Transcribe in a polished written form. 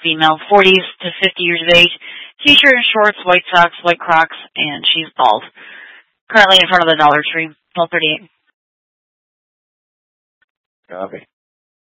female, 40s to 50 years of age, t-shirt and shorts, white socks, white Crocs, and she's bald. Currently in front of the Dollar Tree, 1238. Copy.